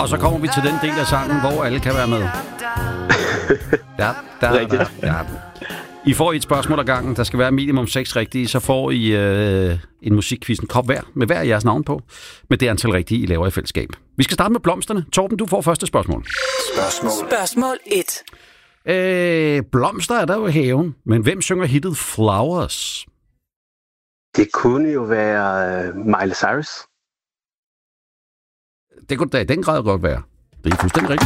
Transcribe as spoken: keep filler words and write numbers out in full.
Og så kommer vi til den del af sangen, hvor alle kan være med. Ja, der, der, ja. I får et spørgsmål ad gangen. Der skal være minimum seks rigtige. Så får I øh, en musikquiz, en kop hver, med hver jeres navn på. Med det antal rigtige, I laver i fællesskab. Vi skal starte med blomsterne. Torben, du får første spørgsmål. Spørgsmål. Spørgsmål et. Øh, blomster er der jo i haven. Men hvem synger hittet Flowers? Det kunne jo være uh, Miley Cyrus. Det kunne da i den grad godt være. Det er fuldstændig rigtigt.